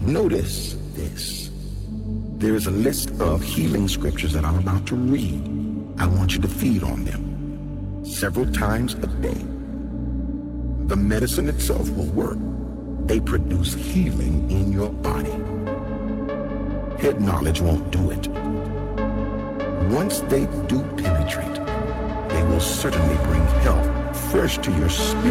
Notice this. There is a list of healing scriptures that I'm about to read. I want you to feed on them several times a day. The medicine itself will work. They produce healing in your body. Head knowledge won't do it. Once they do penetrate, they will certainly bring health first to your spirit.